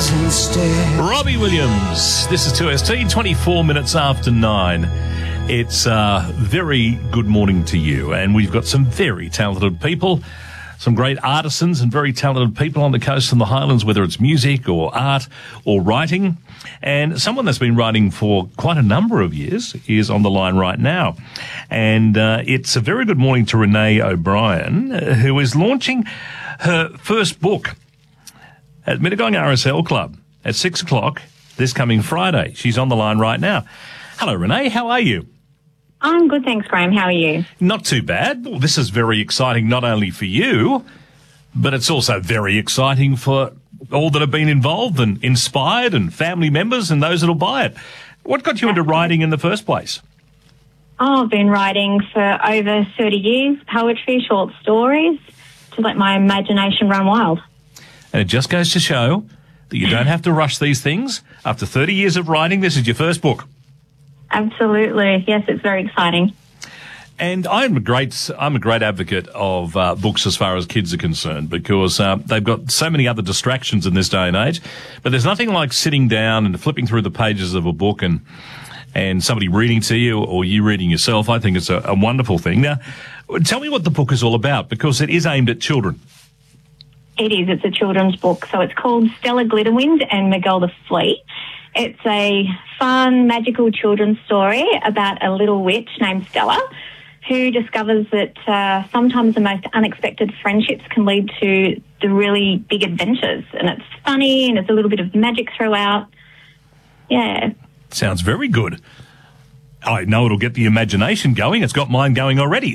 instead. Robbie Williams. This is 2ST, 24 minutes after 9. It's a very good morning to you, and we've got some very talented people, some great artisans and very talented people on the coast and the highlands, whether it's music or art or writing. And someone that's been writing for quite a number of years is on the line right now. And it's a very good morning to Renee O'Brien, who is launching her first book at Mittagong RSL Club at 6 o'clock this coming Friday. She's on the line right now. Hello, Renee. How are you? I'm good, thanks, Graham. How are you? Not too bad. Well, this is very exciting, not only for you, but it's also very exciting for all that have been involved and inspired and family members and those that'll buy it. What got you into writing in the first place? Oh, I've been writing for over 30 years, poetry, short stories, to let my imagination run wild. And it just goes to show that you don't have to rush these things. After 30 years of writing, this is your first book. Absolutely. Yes, it's very exciting. And I'm a great advocate of books as far as kids are concerned, because they've got so many other distractions in this day and age. But there's nothing like sitting down and flipping through the pages of a book and somebody reading to you or you reading yourself. I think it's a wonderful thing. Now, tell me what the book is all about, because it is aimed at children. It is. It's a children's book. So it's called Stella Glitterwind and Miguel the Flea. It's a fun, magical children's story about a little witch named Stella who discovers that sometimes the most unexpected friendships can lead to the really big adventures. And it's funny and it's a little bit of magic throughout. Yeah. Sounds very good. I know it'll get the imagination going. It's got mine going already.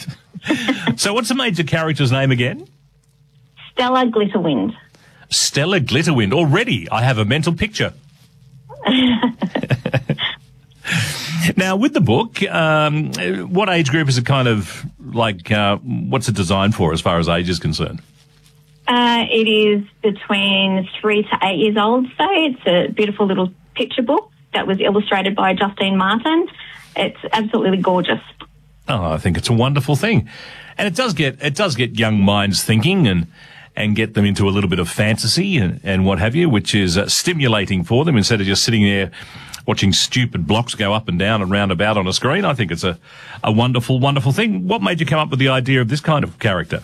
So what's the major character's name again? Stella Glitterwind. Stella Glitterwind. Already I have a mental picture. Now, with the book, what age group is it kind of like, what's it designed for as far as age is concerned? It is between 3 to 8 years old, so it's a beautiful little picture book that was illustrated by Justine Martin. It's absolutely gorgeous. Oh, I think it's a wonderful thing. And it does get young minds thinking and get them into a little bit of fantasy and what have you, which is stimulating for them instead of just sitting there watching stupid blocks go up and down and round about on a screen. I think it's a wonderful, wonderful thing. What made you come up with the idea of this kind of character?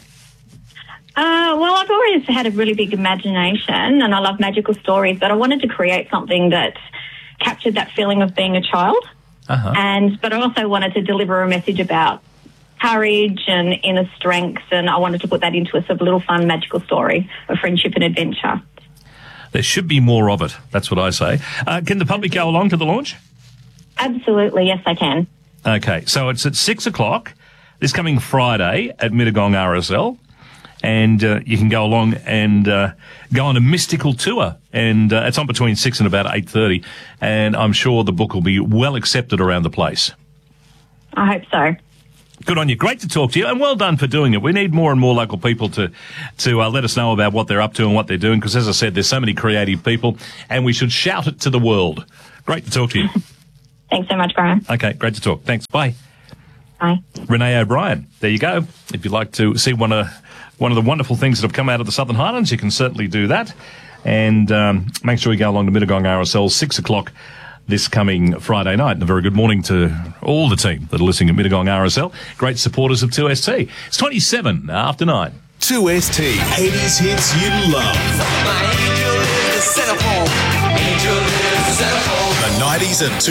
Well, I've always had a really big imagination and I love magical stories, but I wanted to create something that captured that feeling of being a child. But I also wanted to deliver a message about courage and inner strength, and I wanted to put that into a sort of little fun magical story of friendship and adventure. There should be more of it. That's what I say. Can the public go along to the launch? Absolutely, yes, I can. Okay, so it's at 6 o'clock this coming Friday at Mittagong RSL, and you can go along and go on a mystical tour, and it's on between 6 and about 8:30, and I'm sure the book will be well accepted around the place. I hope so. Good on you. Great to talk to you, and well done for doing it. We need more and more local people to let us know about what they're up to and what they're doing, because, as I said, there's so many creative people, and we should shout it to the world. Great to talk to you. Thanks so much, Graham. Okay, great to talk. Thanks. Bye. Bye. Renee O'Brien. There you go. If you'd like to see one of the wonderful things that have come out of the Southern Highlands, you can certainly do that. And make sure you go along to Mittagong RSL, 6 o'clock this coming Friday night. And a very good morning to all the team that are listening at Mittagong RSL. Great supporters of 2ST. It's 27 after 9. 2ST, 80s hits you love. My angel is the centerfold. Angel is the centerfold. The 90s and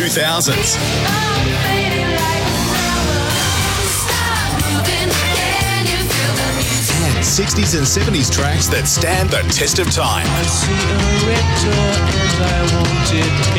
2000s. 60s and 70s tracks that stand the test of time. I see a red door and I want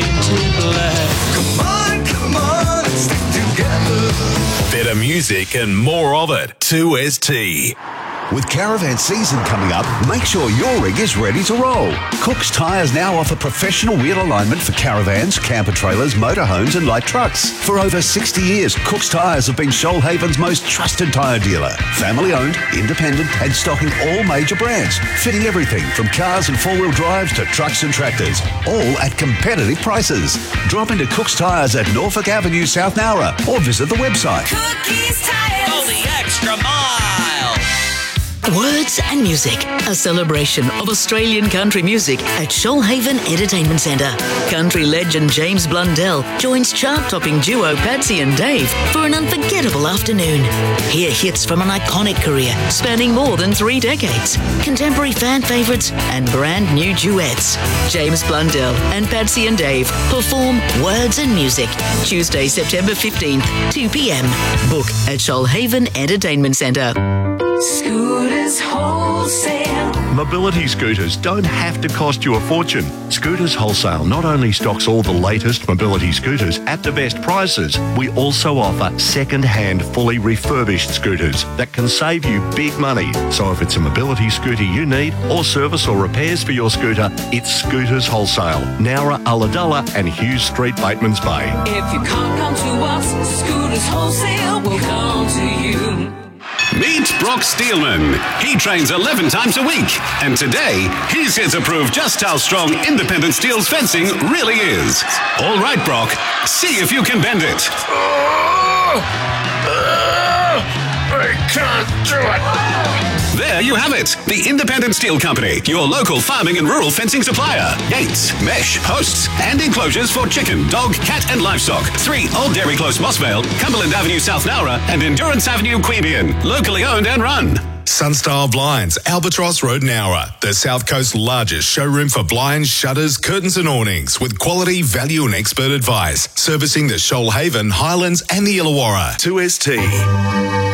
it painted black. Come on, let's stick together. Better music and more of it. 2ST. With caravan season coming up, make sure your rig is ready to roll. Cook's Tyres now offer professional wheel alignment for caravans, camper trailers, motorhomes and light trucks. For over 60 years, Cook's Tyres have been Shoalhaven's most trusted tyre dealer. Family owned, independent and stocking all major brands. Fitting everything from cars and four-wheel drives to trucks and tractors. All at competitive prices. Drop into Cook's Tyres at Norfolk Avenue, South Nowra or visit the website. Cookies Tires. Go the extra mile. Words and Music, a celebration of Australian country music at Shoalhaven Entertainment Centre. Country legend James Blundell joins chart-topping duo Patsy and Dave for an unforgettable afternoon. Hear hits from an iconic career spanning more than 3 decades, contemporary fan favourites and brand new duets. James Blundell and Patsy and Dave perform Words and Music, Tuesday, September 15th, 2 p.m. Book at Shoalhaven Entertainment Centre. Scooters Wholesale. Mobility scooters don't have to cost you a fortune. Scooters Wholesale not only stocks all the latest mobility scooters at the best prices, we also offer second-hand, fully refurbished scooters that can save you big money. So if it's a mobility scooter you need, or service or repairs for your scooter, it's Scooters Wholesale, Nowra, Ulladulla and Hughes Street, Batemans Bay. If you can't come to us, Scooters Wholesale will come to you. Meet Brock Steelman. He trains 11 times a week. And today, he's here to prove just how strong Independent Steel's fencing really is. All right, Brock. See if you can bend it. I can't do it. There you have it. The Independent Steel Company, your local farming and rural fencing supplier. Gates, mesh, posts, and enclosures for chicken, dog, cat, and livestock. 3 Old Dairy Close, Mossvale, Cumberland Avenue, South Nowra, and Endurance Avenue, Queanbeyan. Locally owned and run. Sunstyle Blinds, Albatross Road, Nowra, the South Coast's largest showroom for blinds, shutters, curtains and awnings with quality, value and expert advice. Servicing the Shoalhaven, Highlands and the Illawarra. 2ST.